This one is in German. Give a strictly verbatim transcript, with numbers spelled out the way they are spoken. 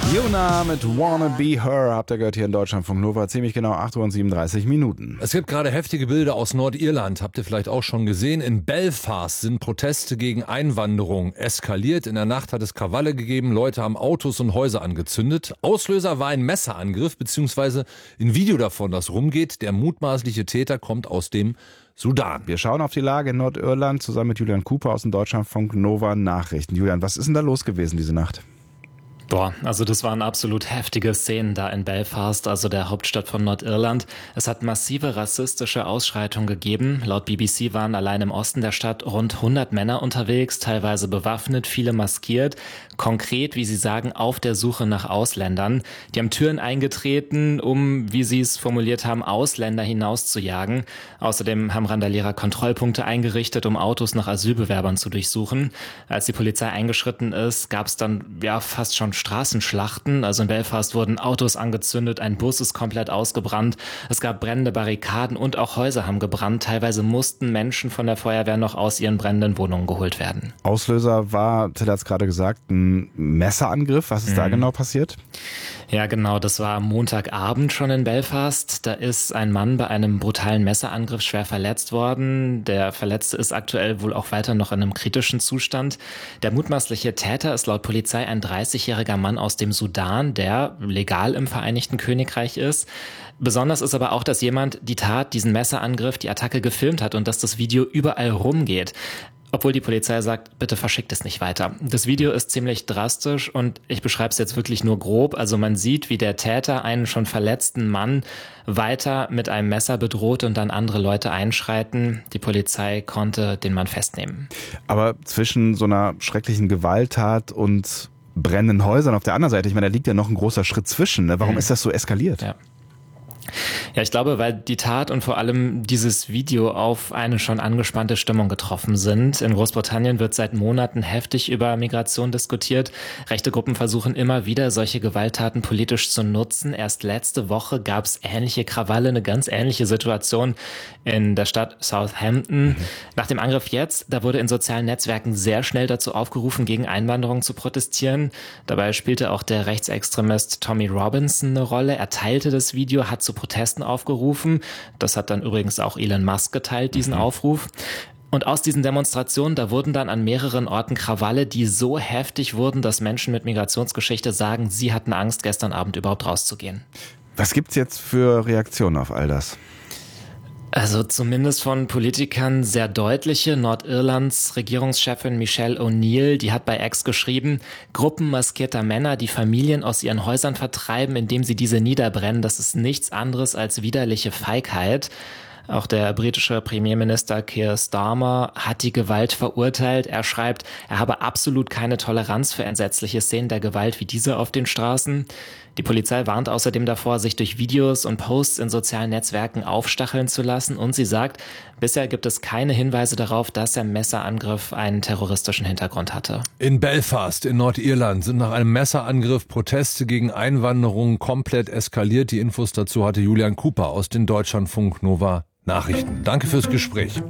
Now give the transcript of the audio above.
Jona mit Wanna Be Her habt ihr gehört hier in Deutschlandfunk Nova, ziemlich genau acht Uhr und siebenunddreißig Minuten. Es gibt gerade heftige Bilder aus Nordirland, habt ihr vielleicht auch schon gesehen. In Belfast sind Proteste gegen Einwanderung eskaliert. In der Nacht hat es Krawalle gegeben, Leute haben Autos und Häuser angezündet. Auslöser war ein Messerangriff, beziehungsweise ein Video davon, das rumgeht. Der mutmaßliche Täter kommt aus dem Sudan. Wir schauen auf die Lage in Nordirland zusammen mit Julian Cooper aus dem Deutschlandfunk Nova Nachrichten. Julian, was ist denn da los gewesen diese Nacht? Boah, also das waren absolut heftige Szenen da in Belfast, also der Hauptstadt von Nordirland. Es hat massive rassistische Ausschreitungen gegeben. Laut B B C waren allein im Osten der Stadt rund hundert Männer unterwegs, teilweise bewaffnet, viele maskiert. Konkret, wie sie sagen, auf der Suche nach Ausländern. Die haben Türen eingetreten, um, wie sie es formuliert haben, Ausländer hinauszujagen. Außerdem haben Randalierer Kontrollpunkte eingerichtet, um Autos nach Asylbewerbern zu durchsuchen. Als die Polizei eingeschritten ist, gab es dann ja fast schon Straßenschlachten. Also in Belfast wurden Autos angezündet, ein Bus ist komplett ausgebrannt. Es gab brennende Barrikaden und auch Häuser haben gebrannt. Teilweise mussten Menschen von der Feuerwehr noch aus ihren brennenden Wohnungen geholt werden. Auslöser war, Till hat es gerade gesagt, ein Messerangriff. Was ist mhm. da genau passiert? Ja, genau. Das war am Montagabend schon in Belfast. Da ist ein Mann bei einem brutalen Messerangriff schwer verletzt worden. Der Verletzte ist aktuell wohl auch weiter noch in einem kritischen Zustand. Der mutmaßliche Täter ist laut Polizei ein dreißigjähriger Mann aus dem Sudan, der legal im Vereinigten Königreich ist. Besonders ist aber auch, dass jemand die Tat, diesen Messerangriff, die Attacke gefilmt hat und dass das Video überall rumgeht. Obwohl die Polizei sagt, bitte verschickt es nicht weiter. Das Video ist ziemlich drastisch und ich beschreibe es jetzt wirklich nur grob. Also man sieht, wie der Täter einen schon verletzten Mann weiter mit einem Messer bedroht und dann andere Leute einschreiten. Die Polizei konnte den Mann festnehmen. Aber zwischen so einer schrecklichen Gewalttat und brennenden Häusern auf der anderen Seite, ich meine, da liegt ja noch ein großer Schritt zwischen. Ne? Warum mhm. ist das so eskaliert? Ja. Ja, ich glaube, weil die Tat und vor allem dieses Video auf eine schon angespannte Stimmung getroffen sind. In Großbritannien wird seit Monaten heftig über Migration diskutiert. Rechte Gruppen versuchen immer wieder, solche Gewalttaten politisch zu nutzen. Erst letzte Woche gab es ähnliche Krawalle, eine ganz ähnliche Situation in der Stadt Southampton. Mhm. Nach dem Angriff jetzt, da wurde in sozialen Netzwerken sehr schnell dazu aufgerufen, gegen Einwanderung zu protestieren. Dabei spielte auch der Rechtsextremist Tommy Robinson eine Rolle. Er teilte das Video, hat zu Protesten aufgerufen. Das hat dann übrigens auch Elon Musk geteilt, diesen mhm. Aufruf. Und aus diesen Demonstrationen, da wurden dann an mehreren Orten Krawalle, die so heftig wurden, dass Menschen mit Migrationsgeschichte sagen, sie hatten Angst, gestern Abend überhaupt rauszugehen. Was gibt's jetzt für Reaktionen auf all das? Also zumindest von Politikern sehr deutliche. Nordirlands Regierungschefin Michelle O'Neill, die hat bei X geschrieben, Gruppen maskierter Männer, die Familien aus ihren Häusern vertreiben, indem sie diese niederbrennen, das ist nichts anderes als widerliche Feigheit. Auch der britische Premierminister Keir Starmer hat die Gewalt verurteilt. Er schreibt, er habe absolut keine Toleranz für entsetzliche Szenen der Gewalt wie diese auf den Straßen. Die Polizei warnt außerdem davor, sich durch Videos und Posts in sozialen Netzwerken aufstacheln zu lassen. Und sie sagt, bisher gibt es keine Hinweise darauf, dass der Messerangriff einen terroristischen Hintergrund hatte. In Belfast in Nordirland sind nach einem Messerangriff Proteste gegen Einwanderung komplett eskaliert. Die Infos dazu hatte Julian Cooper aus den Deutschlandfunk Nova Nachrichten. Danke fürs Gespräch.